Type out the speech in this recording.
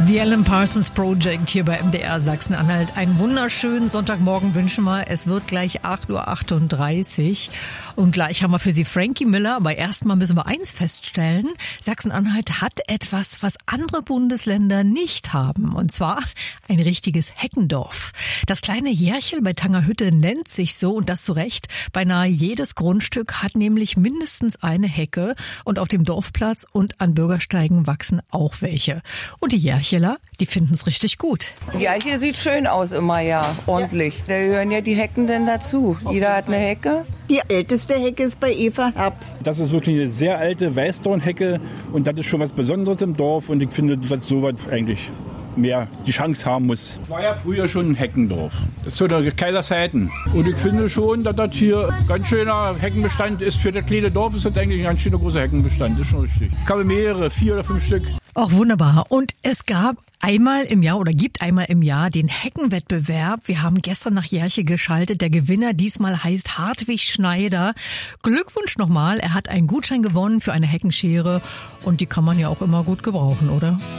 The Alan Parsons Project hier bei MDR Sachsen-Anhalt. Einen wunderschönen Sonntagmorgen wünschen wir. Es wird gleich 8:38 Uhr und gleich haben wir für Sie Frankie Miller. Aber erstmal müssen wir eins feststellen. Sachsen-Anhalt hat etwas, was andere Bundesländer nicht haben. Und zwar ein richtiges Heckendorf. Das kleine Järchel bei Tangerhütte nennt sich so und das zu Recht. Beinahe jedes Grundstück hat nämlich mindestens eine Hecke und auf dem Dorfplatz und an Bürgersteigen wachsen auch welche. Und die Järcheler, die finden es richtig gut. Die Eiche sieht schön aus immer, ja, ordentlich. Da gehören ja die Hecken denn dazu. Jeder hat eine Hecke. Die älteste Hecke ist bei Eva Herbst. Das ist wirklich eine sehr alte Weißdornhecke und das ist schon was Besonderes im Dorf und ich finde, dass sowas eigentlich mehr die Chance haben muss. War ja früher schon ein Heckendorf. Das ist so der Kaiserzeiten. Und ich finde schon, dass das hier ganz schöner Heckenbestand ist. Für das kleine Dorf ist das eigentlich ein ganz schöner großer Heckenbestand. Das ist schon richtig. Ich habe mehrere, 4 oder 5 Stück. Auch wunderbar. Und es gab einmal im Jahr oder gibt einmal im Jahr den Heckenwettbewerb. Wir haben gestern nach Järche geschaltet. Der Gewinner diesmal heißt Hartwig Schneider. Glückwunsch nochmal. Er hat einen Gutschein gewonnen für eine Heckenschere. Und die kann man ja auch immer gut gebrauchen, oder?